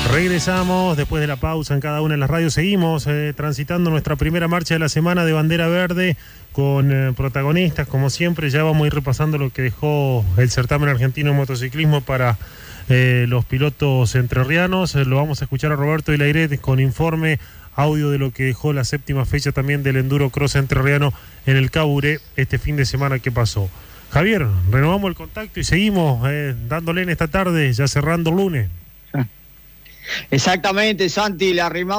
Regresamos después de la pausa en cada una de las radios. Seguimos transitando nuestra primera marcha de la semana de Bandera Verde con protagonistas, como siempre. Ya vamos a ir repasando lo que dejó el certamen argentino de motociclismo para los pilotos entrerrianos. Lo vamos a escuchar a Roberto Ilairet con informe audio de lo que dejó la séptima fecha también del Enduro Cross entrerriano en el Caburé este fin de semana que pasó. Javier, renovamos el contacto y seguimos dándole en esta tarde, ya cerrando el lunes. Exactamente, Santi,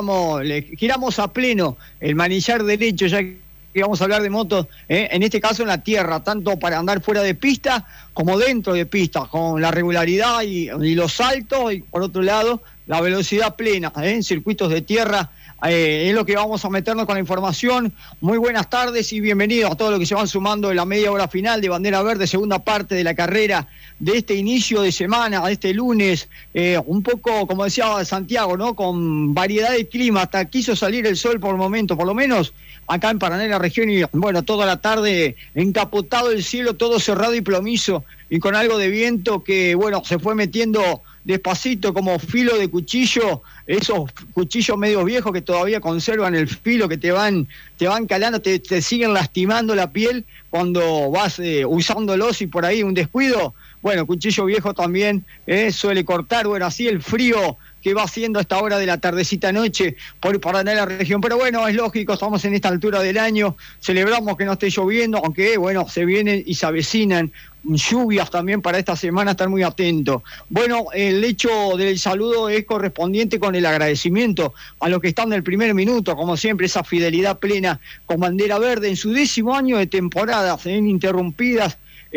le giramos a pleno el manillar derecho, ya que vamos a hablar de motos, en este caso en la tierra, tanto para andar fuera de pista como dentro de pista, con la regularidad y los saltos, y por otro lado, la velocidad plena, en circuitos de tierra. Es lo que vamos a meternos con la información. Muy buenas tardes y bienvenidos a todos los que se van sumando en la media hora final de Bandera Verde, segunda parte de la carrera de este inicio de semana, de este lunes, un poco, como decía Santiago, ¿no? Con variedad de clima, hasta quiso salir el sol por momento, por lo menos acá en Paraná, en la región, y bueno, toda la tarde encapotado el cielo, todo cerrado y plomizo, y con algo de viento que, bueno, se fue metiendo despacito como filo de cuchillo, esos cuchillos medios viejos que todavía conservan el filo, que te van calando, te siguen lastimando la piel cuando vas usándolos, y por ahí un descuido, bueno, cuchillo viejo también suele cortar. Bueno, así el frío que va haciendo a esta hora de la tardecita noche por Paraná, la región. Pero bueno, es lógico, estamos en esta altura del año, celebramos que no esté lloviendo, aunque bueno, se vienen y se avecinan lluvias también para esta semana, estar muy atentos. Bueno, el hecho del saludo es correspondiente con el agradecimiento a los que están del primer minuto, como siempre, esa fidelidad plena con Bandera Verde en su 10º año de temporadas ininterrumpidas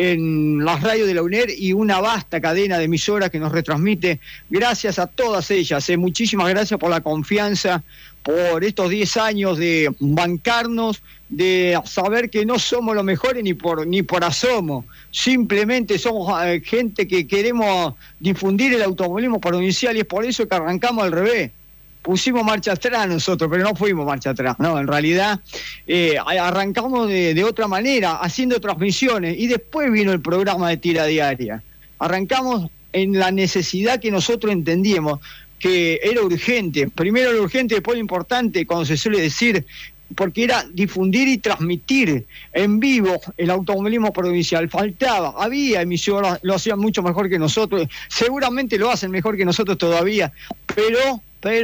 en las radios de la UNER y una vasta cadena de emisoras que nos retransmite. Gracias a todas ellas, muchísimas gracias por la confianza, por estos 10 años de bancarnos, de saber que no somos los mejores ni por asomo, simplemente somos gente que queremos difundir el automovilismo provincial, y es por eso que arrancamos al revés. Pusimos marcha atrás nosotros, pero no fuimos marcha atrás, no, en realidad arrancamos de otra manera, haciendo transmisiones, y después vino el programa de tira diaria. Arrancamos en la necesidad que nosotros entendíamos que era urgente, primero lo urgente, después lo importante, cuando se suele decir, porque era difundir y transmitir en vivo el automovilismo provincial. Faltaba, había emisoras, lo hacían mucho mejor que nosotros, seguramente lo hacen mejor que nosotros todavía, pero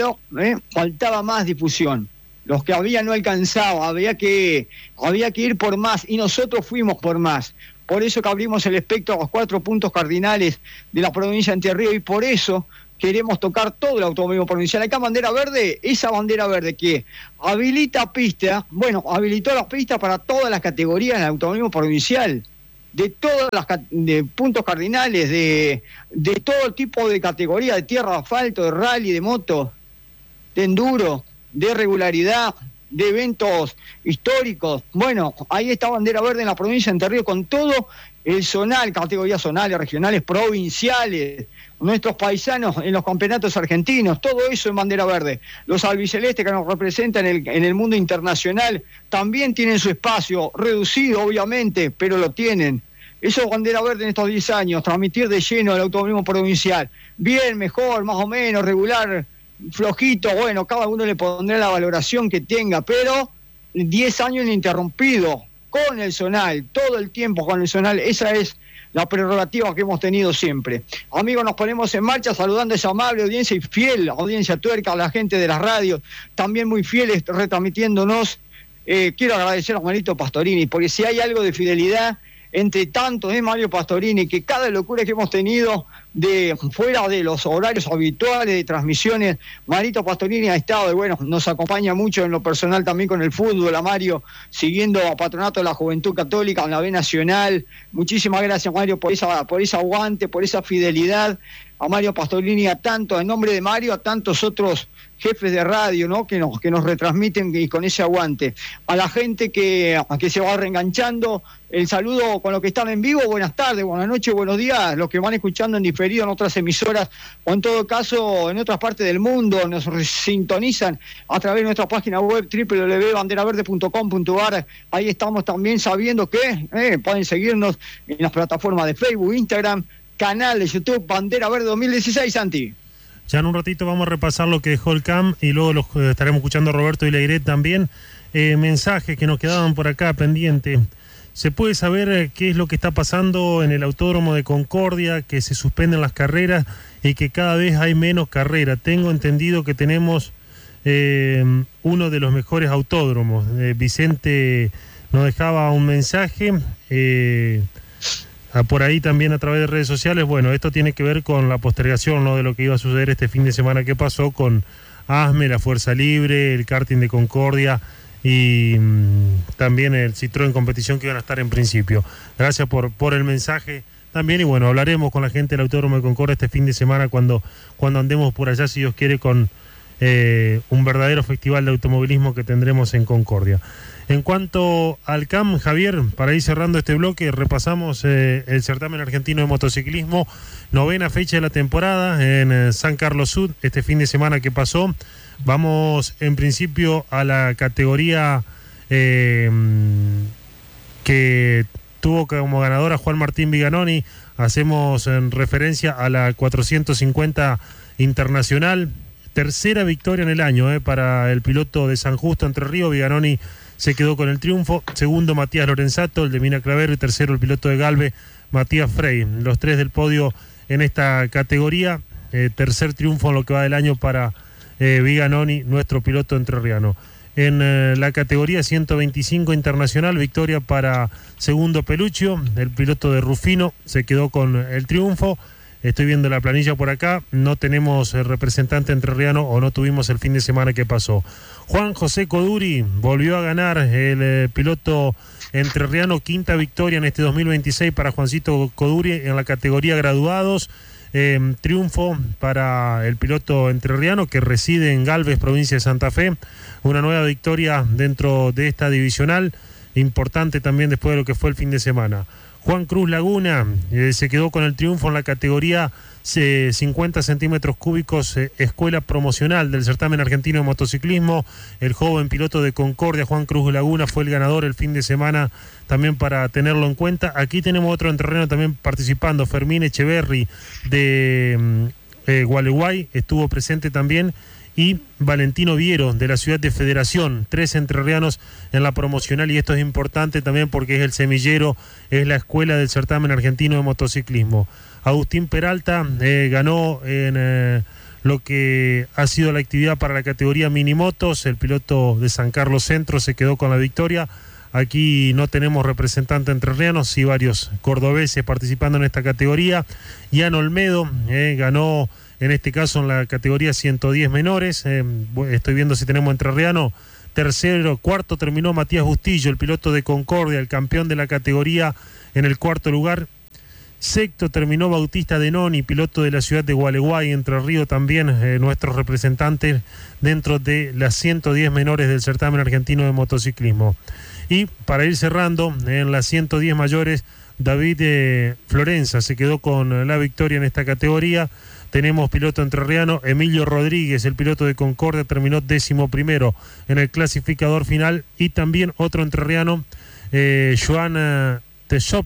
faltaba más difusión. Los que había no alcanzaba, había que ir por más, y nosotros fuimos por más. Por eso que abrimos el espectro a los 4 puntos cardinales de la provincia de Entre Ríos, y por eso queremos tocar todo el automovilismo provincial. Acá Bandera Verde, esa Bandera Verde que habilita pistas, bueno, habilitó las pistas para todas las categorías del automovilismo provincial, de todas las de puntos cardinales, de todo tipo de categorías, de tierra, asfalto, de rally, de moto, de enduro, de regularidad, de eventos históricos. Bueno, ahí está Bandera Verde en la provincia de Entre Ríos con todo el zonal, categorías zonales, regionales, provinciales, nuestros paisanos en los campeonatos argentinos, todo eso en Bandera Verde. Los albicelestes que nos representan en el mundo internacional también tienen su espacio, reducido obviamente, pero lo tienen. Eso es Bandera Verde en estos 10 años, transmitir de lleno el automovilismo provincial. Bien, mejor, más o menos, regular, flojito, bueno, cada uno le pondrá la valoración que tenga, pero 10 años ininterrumpidos, con el zonal, todo el tiempo con el zonal, esa es la prerrogativa que hemos tenido siempre. Amigos, nos ponemos en marcha saludando a esa amable audiencia y fiel audiencia tuerca, a la gente de las radios, también muy fieles retransmitiéndonos. Quiero agradecer a Marito Pastorini, porque si hay algo de fidelidad entre tantos, Mario Pastorini, que cada locura que hemos tenido de fuera de los horarios habituales de transmisiones, Marito Pastorini ha estado, y bueno, nos acompaña mucho en lo personal también con el fútbol, a Mario, siguiendo a Patronato de la Juventud Católica en la B Nacional. Muchísimas gracias, Mario, por ese aguante, por esa fidelidad. A Mario Pastorini, a tanto, en nombre de Mario, a tantos otros jefes de radio, ¿no? que nos retransmiten, y con ese aguante. A la gente que se va reenganchando, el saludo con los que están en vivo, buenas tardes, buenas noches, buenos días, los que van escuchando en diferido en otras emisoras, o en todo caso en otras partes del mundo, nos sintonizan a través de nuestra página web www.banderaverde.com.ar. Ahí estamos también sabiendo que pueden seguirnos en las plataformas de Facebook, Instagram, canal de YouTube, Bandera Verde 2016, Santi. Ya en un ratito vamos a repasar lo que dejó el CAM y luego estaremos escuchando a Roberto y Leiret también. Mensajes que nos quedaban por acá pendientes. ¿Se puede saber qué es lo que está pasando en el Autódromo de Concordia, que se suspenden las carreras y que cada vez hay menos carreras? Tengo entendido que tenemos uno de los mejores autódromos. Vicente nos dejaba un mensaje por ahí también a través de redes sociales. Bueno, esto tiene que ver con la postergación, ¿no?, de lo que iba a suceder este fin de semana que pasó con ASME, la Fuerza Libre, el karting de Concordia y también el Citroën Competición, que iban a estar en principio. Gracias por el mensaje también, y bueno, hablaremos con la gente del Autódromo de Concordia este fin de semana cuando andemos por allá, si Dios quiere, con un verdadero festival de automovilismo que tendremos en Concordia. En cuanto al CAM, Javier, para ir cerrando este bloque, repasamos el certamen argentino de motociclismo, 9ª fecha de la temporada en San Carlos Sud, este fin de semana que pasó. Vamos en principio a la categoría que tuvo como ganadora Juan Martín Viganoni. Hacemos en referencia a la 450 internacional. Tercera victoria en el año para el piloto de San Justo, Entre Ríos. Viganoni se quedó con el triunfo. Segundo, Matías Lorenzato, el de Mina Clavero. Y tercero, el piloto de Galve, Matías Frey. Los tres del podio en esta categoría. Tercer triunfo en lo que va del año para Viganoni, nuestro piloto entrerriano. En la categoría 125 internacional, victoria para Segundo Peluccio, el piloto de Rufino, se quedó con el triunfo. Estoy viendo la planilla por acá, no tenemos representante entrerriano, o no tuvimos el fin de semana que pasó. Juan José Coduri volvió a ganar, el piloto entrerriano, quinta victoria en este 2026 para Juancito Coduri en la categoría graduados. Triunfo para el piloto entrerriano que reside en Galvez, provincia de Santa Fe. Una nueva victoria dentro de esta divisional, importante también después de lo que fue el fin de semana. Juan Cruz Laguna se quedó con el triunfo en la categoría 50 centímetros cúbicos, escuela promocional del certamen argentino de motociclismo. El joven piloto de Concordia, Juan Cruz Laguna, fue el ganador el fin de semana, también para tenerlo en cuenta. Aquí tenemos otro entrerriano también participando, Fermín Echeverri de Gualeguay, estuvo presente también, y Valentino Viero de la ciudad de Federación. 3 entrerrianos en la promocional, y esto es importante también porque es el semillero, es la escuela del certamen argentino de motociclismo. Agustín Peralta ganó en lo que ha sido la actividad para la categoría minimotos. El piloto de San Carlos Centro se quedó con la victoria. Aquí no tenemos representante entrerriano, sí varios cordobeses participando en esta categoría. Ian Olmedo ganó en este caso en la categoría 110 menores. Estoy viendo si tenemos entrerriano. Tercero, cuarto terminó Matías Bustillo, el piloto de Concordia, el campeón de la categoría, en el cuarto lugar. Sexto terminó Bautista Denoni, piloto de la ciudad de Gualeguay, Entre Ríos también, nuestros representantes dentro de las 110 menores del certamen argentino de motociclismo. Y para ir cerrando, en las 110 mayores, David Florenza se quedó con la victoria en esta categoría. Tenemos piloto entrerriano, Emilio Rodríguez, el piloto de Concordia, terminó 11º en el clasificador final. Y también otro entrerriano, Joan Techop,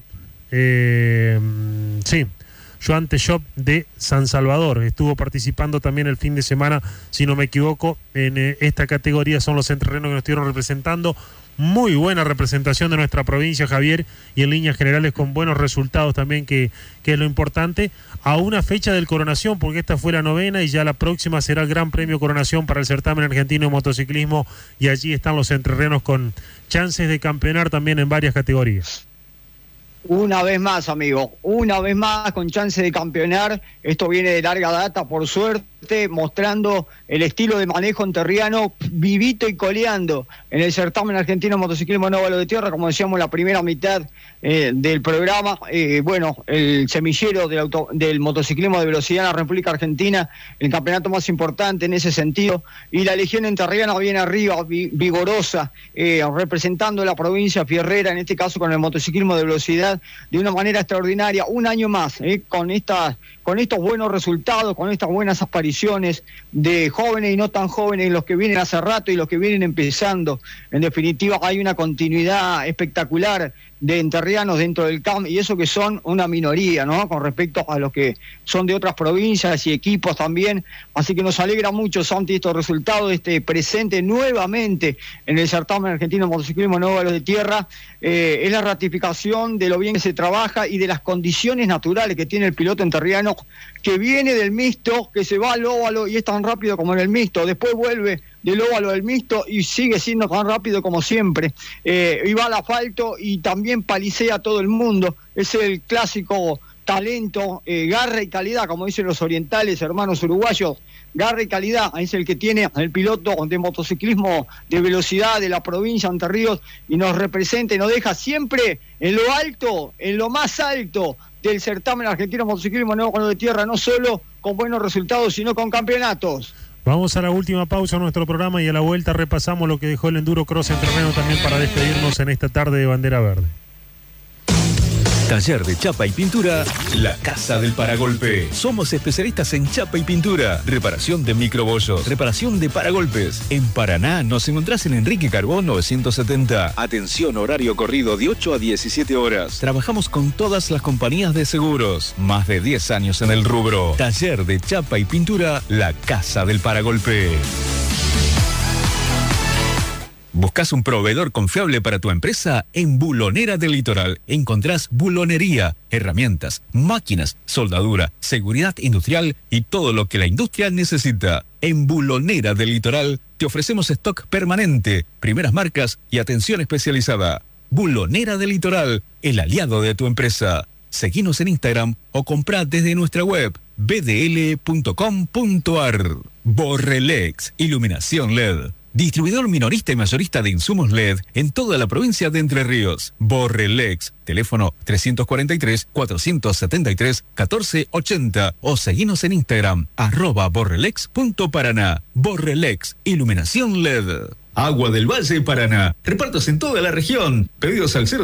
Joan Techop de San Salvador, estuvo participando también el fin de semana, si no me equivoco, en esta categoría. Son los entrerrianos que nos estuvieron representando. Muy buena representación de nuestra provincia, Javier, y en líneas generales con buenos resultados también, que es lo importante, a una fecha del Coronación, porque esta fue la 9ª y ya la próxima será el Gran Premio Coronación para el certamen argentino de motociclismo, y allí están los entrerrianos con chances de campeonar también en varias categorías. Una vez más, amigo, una vez más con chance de campeonar. Esto viene de larga data, por suerte, mostrando el estilo de manejo entrerriano, vivito y coleando en el certamen argentino de motociclismo en óvalo de tierra, como decíamos en la primera mitad del programa. Bueno, el semillero del motociclismo de velocidad en la República Argentina, el campeonato más importante en ese sentido, y la Legión Entrerriana viene arriba, vigorosa, representando la provincia fierrera, en este caso con el motociclismo de velocidad, de una manera extraordinaria. Un año más, con estos buenos resultados, con estas buenas apariciones de jóvenes y no tan jóvenes, los que vienen hace rato y los que vienen empezando. En definitiva, hay una continuidad espectacular de enterrianos dentro del CAM, y eso que son una minoría, ¿no? Con respecto a los que son de otras provincias y equipos también. Así que nos alegra mucho, Santi, estos resultados, presente nuevamente en el certamen argentino de motociclismo en óvalos de tierra. Es la ratificación de lo bien que se trabaja y de las condiciones naturales que tiene el piloto enterriano, que viene del mixto, que se va al óvalo y es tan rápido como en el mixto, después vuelve del óvalo al mixto y sigue siendo tan rápido como siempre, y va al asfalto y también palicea a todo el mundo. Es el clásico talento, garra y calidad, como dicen los orientales, hermanos uruguayos. Garra y calidad es el que tiene el piloto de motociclismo de velocidad de la provincia de Entre Ríos, y nos representa y nos deja siempre en lo alto, en lo más alto del certamen argentino de motociclismo nuevo de tierra, no solo con buenos resultados, sino con campeonatos. Vamos a la última pausa de nuestro programa y a la vuelta repasamos lo que dejó el Enduro Cross Entrerriano también para despedirnos en esta tarde de Bandera Verde. Taller de chapa y pintura, La Casa del Paragolpe. Somos especialistas en chapa y pintura, reparación de microbollos, reparación de paragolpes. En Paraná nos encontrás en Enrique Carbón 970. Atención, horario corrido de 8 a 17 horas. Trabajamos con todas las compañías de seguros. Más de 10 años en el rubro. Taller de chapa y pintura, La Casa del Paragolpe. ¿Buscas un proveedor confiable para tu empresa? En Bulonera del Litoral encontrás bulonería, herramientas, máquinas, soldadura, seguridad industrial y todo lo que la industria necesita. En Bulonera del Litoral te ofrecemos stock permanente, primeras marcas y atención especializada. Bulonera del Litoral, el aliado de tu empresa. Seguinos en Instagram o comprá desde nuestra web bdl.com.ar. Borrelex, iluminación LED. Distribuidor minorista y mayorista de insumos LED en toda la provincia de Entre Ríos. Borrelex, teléfono 343-473-1480 o seguinos en Instagram, @borrelex.paraná. Borrelex, iluminación LED. Agua del Valle Paraná. Repartos en toda la región. Pedidos al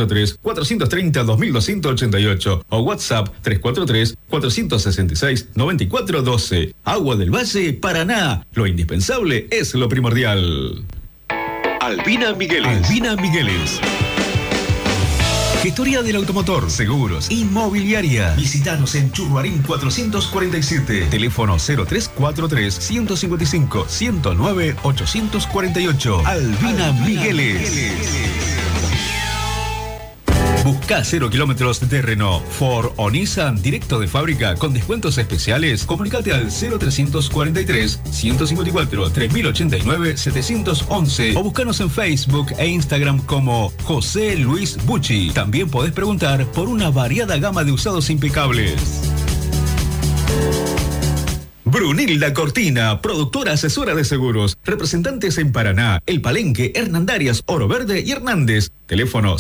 0343-430-2288 o WhatsApp 343-466-9412. Agua del Valle Paraná. Lo indispensable es lo primordial. Albina Migueles. Albina Migueles. Gestoría del automotor, seguros, inmobiliaria. Visítanos en Churruarín 447. Teléfono 0343-155-109-848. Albina Migueles. Busca 0 kilómetros de Renault, Ford o Nissan directo de fábrica con descuentos especiales. Comunicate al 0354-154-3089-711 o búscanos en Facebook e Instagram como José Luis Bucci. También podés preguntar por una variada gama de usados impecables. Brunilda Cortina, productora asesora de seguros. Representantes en Paraná, El Palenque, Hernandarias, Oro Verde y Hernández. Teléfono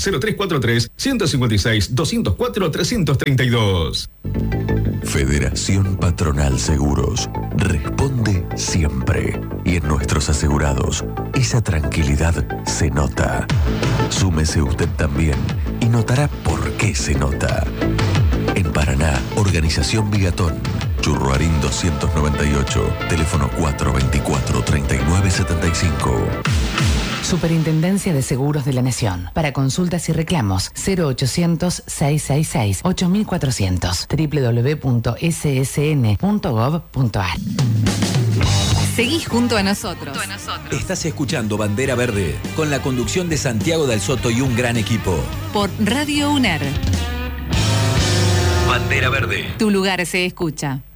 0343-156-204-332. Federación Patronal Seguros. Responde siempre. Y en nuestros asegurados, esa tranquilidad se nota. Súmese usted también y notará por qué se nota. En Paraná, Organización Bigatón. Churruarín 298, teléfono 424-3975. Superintendencia de Seguros de la Nación. Para consultas y reclamos, 0800-666-8400, www.ssn.gov.ar. Seguís junto a nosotros. Estás escuchando Bandera Verde, con la conducción de Santiago Del Soto y un gran equipo. Por Radio UNER. Bandera Verde. Tu lugar se escucha.